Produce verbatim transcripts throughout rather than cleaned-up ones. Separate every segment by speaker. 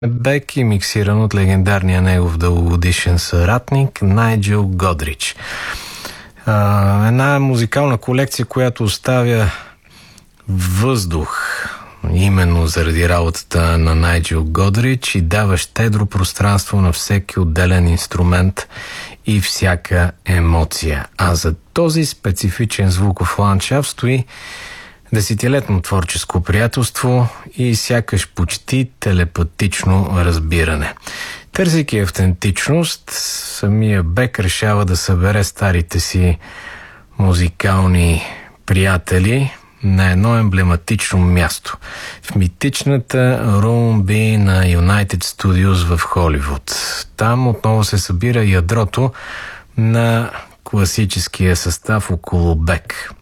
Speaker 1: Бек и миксиран от легендарния негов дългогодишен съратник Найджел Годрич. А, една музикална колекция, която оставя въздух именно заради работата на Найджел Годрич и дава щедро пространство на всеки отделен инструмент и всяка емоция. А за този специфичен звуков ландшафт стои десетилетно творческо приятелство и сякаш почти телепатично разбиране. Търсейки автентичност, самия Бек решава да събере старите си музикални приятели на едно емблематично място в митичната Room B на United Studios в Холивуд. Там отново се събира ядрото на класическия състав около Бек.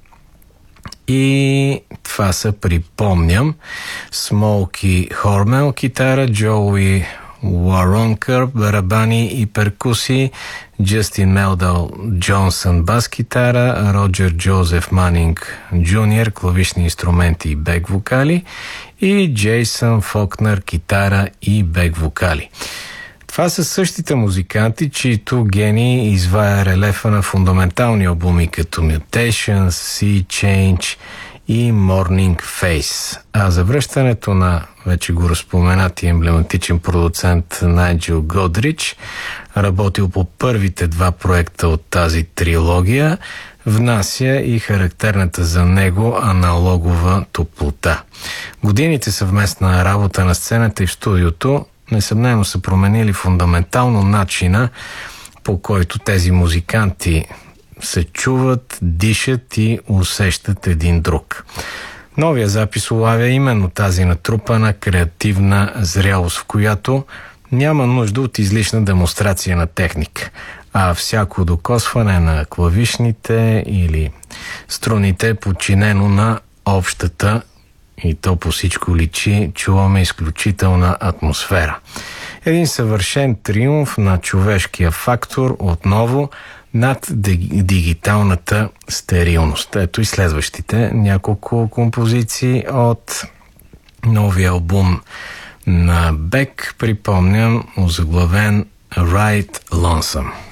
Speaker 1: И това са, припомням, Смолки Хормел китара, Джоуи Уаронкър барабани и перкусии, Джастин Мелдъл Джонсън бас китара, Роджер Джозеф Манинг Джуниор клавишни инструменти и бек вокали и Джейсън Фокнер китара и бек вокали. Това са същите музиканти, чието гений извая релефа на фундаментални албуми като Mutations, Sea Change и Morning Face. А завръщането на вече го разпоменати емблематичен продуцент Найджел Годрич, работил по първите два проекта от тази трилогия, внася и характерната за него аналогова топлота. Годините съвместна работа на сцената и в студиото несъмнено са променили фундаментално начина, по който тези музиканти се чуват, дишат и усещат един друг. Новия запис улавя именно тази натрупана креативна зрялост, в която няма нужда от излишна демонстрация на техника, а всяко докосване на клавишните или струните е подчинено на общата, и то по всичко личи, чуваме изключителна атмосфера. Един съвършен триумф на човешкия фактор отново над дигиталната стерилност. Ето и следващите няколко композиции от новия албум на Бек, припомням, озаглавен Right Lonesome.